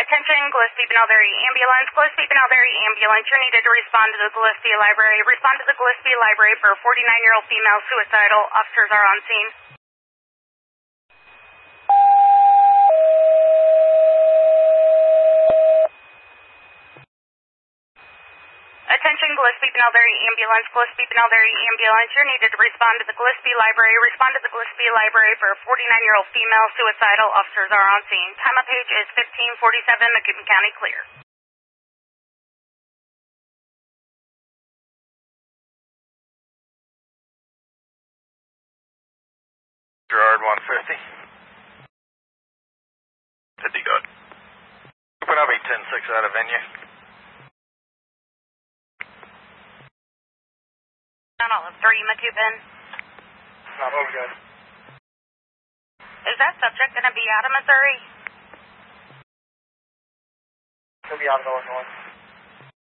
Attention, Gillespie Benelberry Ambulance. Gillespie Benelberry Ambulance, you're needed to respond to the Gillespie Library. Respond to the Gillespie Library for a 49-year-old female suicidal. Officers are on scene. Attention, Gillespie Benelberry Ambulance. Gillespie Benelberry Ambulance, you're needed to respond to the Gillespie Library. Respond to the Gillespie Library for a 49-year-old female suicidal. Officers are on scene. Time of page is 15:47. Macomb County clear. Gerard 150. 50 good. Open up 810-6 out of venue. All of 3, Macomb. Not over, guys. Is that subject going to be out of Missouri? He'll be out of Illinois.